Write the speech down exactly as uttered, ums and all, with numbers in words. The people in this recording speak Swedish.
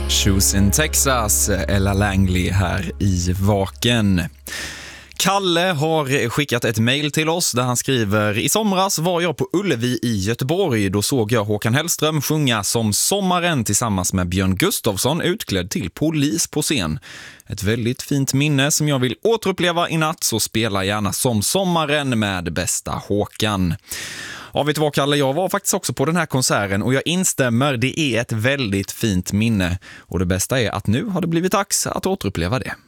Shoes in Texas, Ella Langley här i Vaken. Kalle har skickat ett mejl till oss där han skriver: I somras var jag på Ullevi i Göteborg. Då såg jag Håkan Hellström sjunga Som sommaren tillsammans med Björn Gustafsson utklädd till polis på scen. Ett väldigt fint minne som jag vill återuppleva i natt, så spela gärna Som sommaren med bästa Håkan. Ja, vet du vad, Kalle? Jag var faktiskt också på den här konserten och jag instämmer, det är ett väldigt fint minne. Och det bästa är att nu har det blivit dags att återuppleva det.